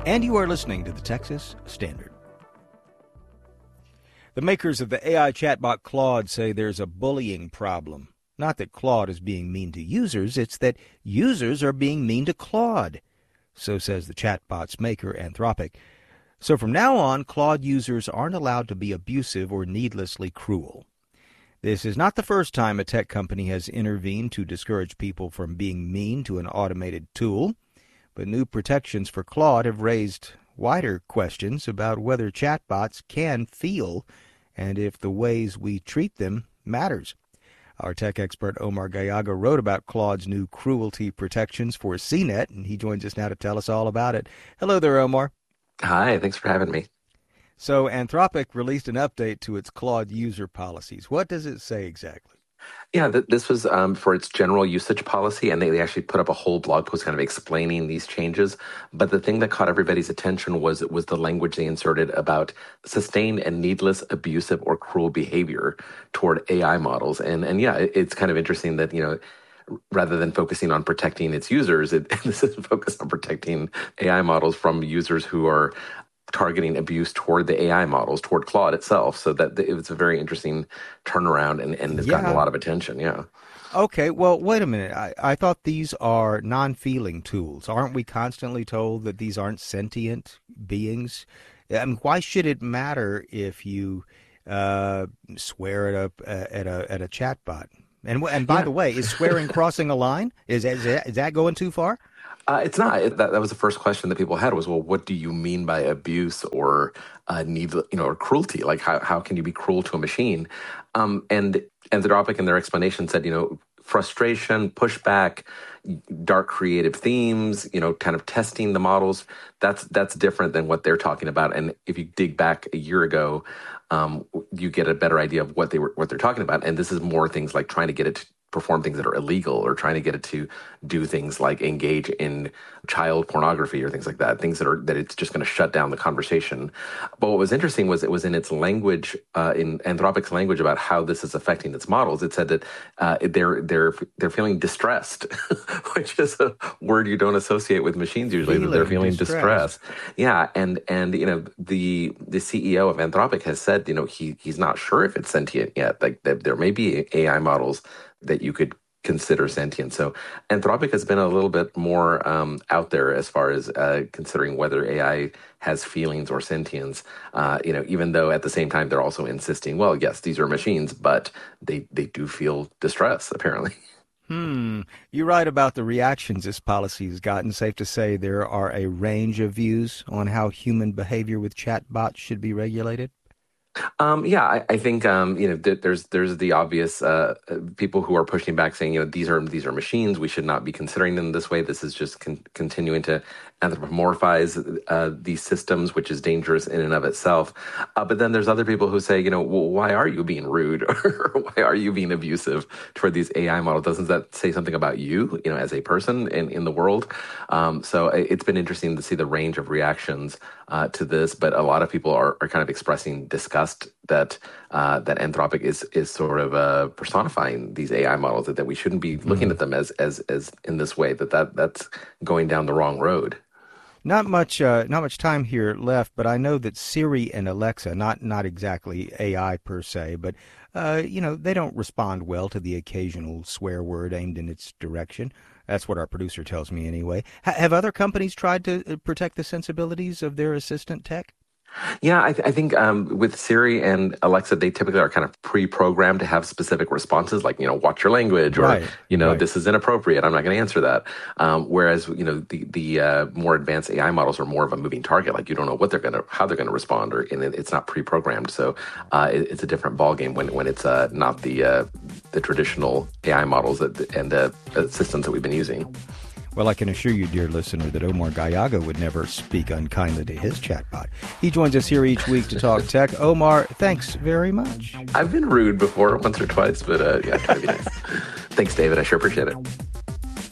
And you are listening to the Texas Standard. The makers of the AI chatbot Claude say there's a bullying problem. Not that Claude is being mean to users, it's that users are being mean to Claude. So says the chatbot's maker, Anthropic. So from now on, Claude users aren't allowed to be abusive or needlessly cruel. This is not the first time a tech company has intervened to discourage people from being mean to an automated tool. But new protections for Claude have raised wider questions about whether chatbots can feel and if the ways we treat them matters. Our tech expert Omar Gallaga wrote about Claude's new cruelty protections for CNET, and he joins us now to tell us all about it. Hello there, Omar. Hi, thanks for having me. So Anthropic released an update to its Claude user policies. What does it say exactly? Yeah, this was for its general usage policy, and they actually put up a whole blog post kind of explaining these changes. But the thing that caught everybody's attention was the language they inserted about sustained and needless abusive or cruel behavior toward AI models. And yeah, it's kind of interesting that, rather than focusing on protecting its users, this is focused on protecting AI models from users who are targeting abuse toward the AI models, toward Claude itself. So that it was a very interesting turnaround and it's gotten a lot of attention. Yeah. Okay, well, wait a minute. I thought these are non-feeling tools. Aren't we constantly told that these aren't sentient beings? I mean, why should it matter if you swear at a chatbot? And by the way, is swearing crossing a line? Is that going too far? It's not. That was the first question that people had was, well, what do you mean by abuse or or cruelty? Like, how can you be cruel to a machine? And Anthropic in their explanation said, frustration, pushback, dark creative themes, kind of testing the models. That's different than what they're talking about. And if you dig back a year ago, you get a better idea of what they're talking about. And this is more things like trying to get it to perform things that are illegal or trying to get it to do things like engage in child pornography or things like that, things that it's just going to shut down the conversation. But what was interesting was it was in its language, in Anthropic's language about how this is affecting its models. It said that they're feeling distressed, which is a word you don't associate with machines usually. That they're feeling distressed. Yeah, and the CEO of Anthropic has said he's not sure if it's sentient yet. Like there may be AI models that you could consider sentient. So Anthropic has been a little bit more out there as far as considering whether AI has feelings or sentience, even though at the same time they're also insisting, well, yes, these are machines, but they do feel distress, apparently. You're right about the reactions this policy has gotten. Safe to say there are a range of views on how human behavior with chatbots should be regulated. I think there's the obvious people who are pushing back, saying these are machines. We should not be considering them this way. This is just continuing to anthropomorphize these systems, which is dangerous in and of itself. But then there's other people who say, well, why are you being rude or why are you being abusive toward these AI models? Doesn't that say something about you, as a person in the world? So it's been interesting to see the range of reactions to this, but a lot of people are kind of expressing disgust that Anthropic is sort of personifying these AI models, that we shouldn't be looking at them as in this way, that's going down the wrong road. Not much time here left, but I know that Siri and Alexa, not exactly AI per se, but they don't respond well to the occasional swear word aimed in its direction. That's what our producer tells me anyway. Have other companies tried to protect the sensibilities of their assistant tech? Yeah, I think with Siri and Alexa, they typically are kind of pre-programmed to have specific responses, like, watch your language, or, right. This is inappropriate, I'm not going to answer that. Whereas, the more advanced AI models are more of a moving target, like you don't know how they're going to respond, and it's not pre-programmed. So it's a different ballgame when it's not the traditional AI models and systems that we've been using. Well, I can assure you, dear listener, that Omar Gallaga would never speak unkindly to his chatbot. He joins us here each week to talk tech. Omar, thanks very much. I've been rude before, once or twice, but yeah, try to be nice. Thanks, David. I sure appreciate it.